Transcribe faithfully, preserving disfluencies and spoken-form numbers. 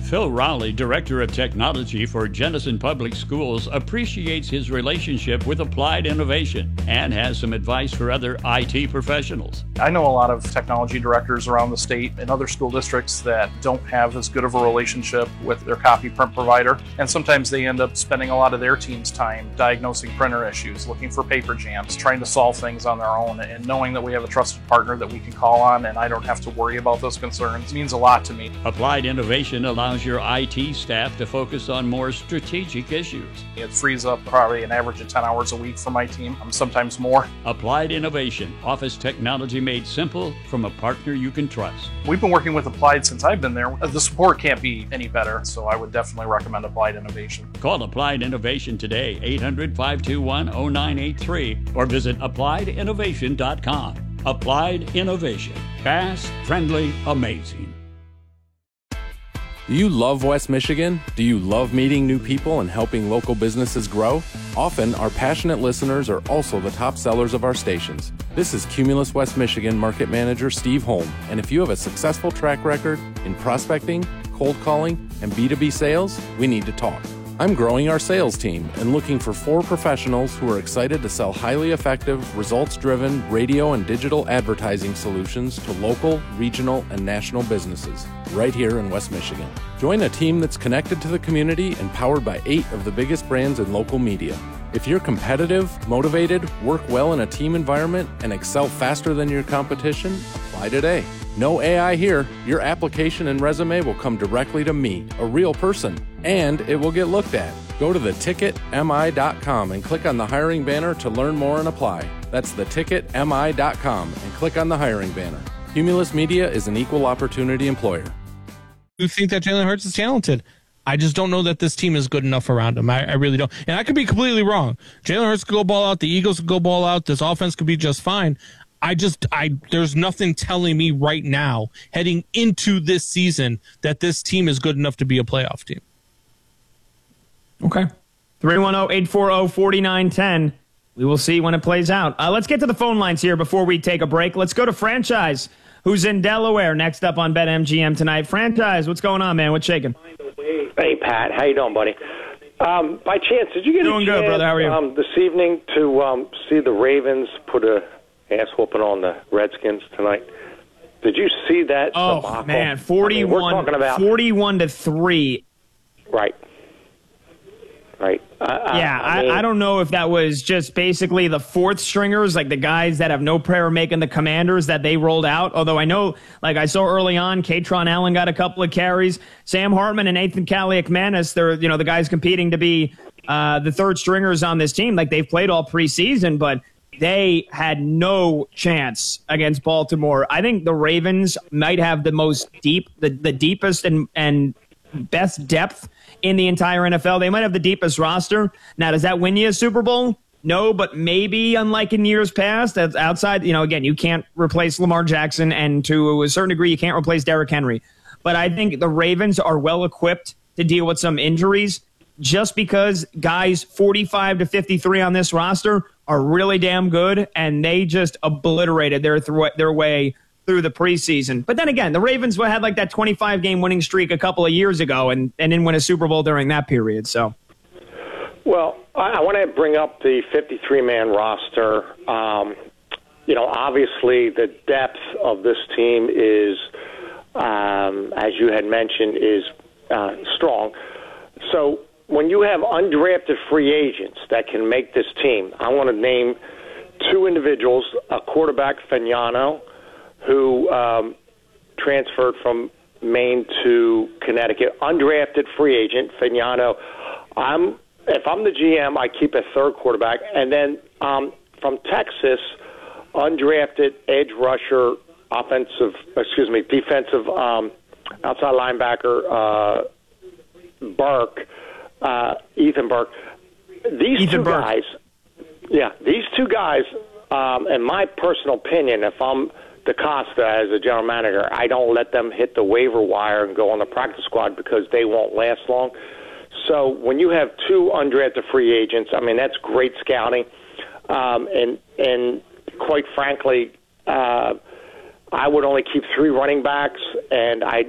Phil Rowley, Director of Technology for Jenison Public Schools, appreciates his relationship with Applied Innovation and has some advice for other I T professionals. I know a lot of technology directors around the state and other school districts that don't have as good of a relationship with their copy print provider, and sometimes they end up spending a lot of their team's time diagnosing printer issues, looking for paper jams, trying to solve things on their own, and knowing that we have a trusted partner that we can call on and I don't have to worry about those concerns means a lot to me. Applied Innovation allows your I T staff to focus on more strategic issues. It frees up probably an average of ten hours a week for my team, sometimes more. Applied Innovation, office technology made simple from a partner you can trust. We've been working with Applied since I've been there. The support can't be any better, so I would definitely recommend Applied Innovation. Call Applied Innovation today, eight hundred, five two one, zero nine eight three, or visit applied innovation dot com. Applied Innovation. Fast, friendly, amazing. Do you love West Michigan? Do you love meeting new people and helping local businesses grow? Often, our passionate listeners are also the top sellers of our stations. This is Cumulus West Michigan Market Manager Steve Holm, and if you have a successful track record in prospecting, cold calling, and B two B sales, we need to talk. I'm growing our sales team and looking for four professionals who are excited to sell highly effective, results-driven radio and digital advertising solutions to local, regional, and national businesses right here in West Michigan. Join a team that's connected to the community and powered by eight of the biggest brands in local media. If you're competitive, motivated, work well in a team environment, and excel faster than your competition, apply today. No A I here. Your application and resume will come directly to me, a real person, and it will get looked at. Go to the ticket M I dot com and click on the hiring banner to learn more and apply. That's the ticket M I dot com and click on the hiring banner. Cumulus Media is an equal opportunity employer. You think that Jalen Hurts is talented? I just don't know that this team is good enough around him. I, I really don't. And I could be completely wrong. Jalen Hurts could go ball out. The Eagles could go ball out. This offense could be just fine. I just, I there's nothing telling me right now, heading into this season, that this team is good enough to be a playoff team. Okay. three one zero, eight four zero, four nine one zero. We will see when it plays out. Uh, let's get to the phone lines here before we take a break. Let's go to Franchise, who's in Delaware, next up on BetMGM tonight. Franchise, what's going on, man? What's shaking? Hey, Pat. How you doing, buddy? Um, by chance, did you get doing a chance good, brother. How are you? Um, this evening to um, see the Ravens put a ass whooping on the Redskins tonight? Did you see that? Oh, debacle? man, forty-one, I mean, we're talking about forty-one to three. Right. Right. Uh, yeah, I, I, mean, I, I don't know if that was just basically the fourth stringers, like the guys that have no prayer making the Commanders that they rolled out. Although I know, like I saw early on, Katron Allen got a couple of carries. Sam Hartman and Nathan Kaliakmanis, they're, you know, the guys competing to be uh, the third stringers on this team. Like they've played all preseason, but they had no chance against Baltimore. I think the Ravens might have the most deep, the, the deepest and, and best depth in the entire N F L. They might have the deepest roster. Now, does that win you a Super Bowl? No, but maybe, unlike in years past, that's outside, you know, again, you can't replace Lamar Jackson, and to a certain degree, you can't replace Derrick Henry. But I think the Ravens are well equipped to deal with some injuries, just because guys forty-five to fifty-three on this roster are really damn good, and they just obliterated their th- their way through the preseason. But then again, the Ravens had like that twenty-five game winning streak a couple of years ago and, and didn't win a Super Bowl during that period. So, well, I, I want to bring up the fifty-three man roster. Um, you know, obviously the depth of this team is, um, as you had mentioned, is uh, strong. So when you have undrafted free agents that can make this team, I want to name two individuals, a quarterback, Fagnano, who um, transferred from Maine to Connecticut, undrafted free agent, Fagnano. I'm, if I'm the G M, I keep a third quarterback. And then um, from Texas, undrafted edge rusher, offensive, excuse me, defensive um, outside linebacker, uh, Burke, uh, Ethan Burke. These Ethan two Burke. guys, yeah, these two guys, um, in my personal opinion, if I'm DaCosta as a general manager, I don't let them hit the waiver wire and go on the practice squad because they won't last long. So when you have two undrafted free agents, I mean, that's great scouting. Um, and, and quite frankly, uh, I would only keep three running backs, and I